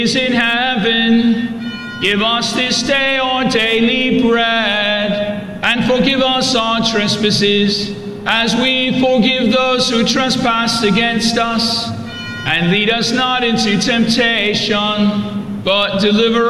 is in heaven, give us this day our daily bread, and forgive us our trespasses, as we forgive those who trespass against us. And lead us not into temptation, but deliver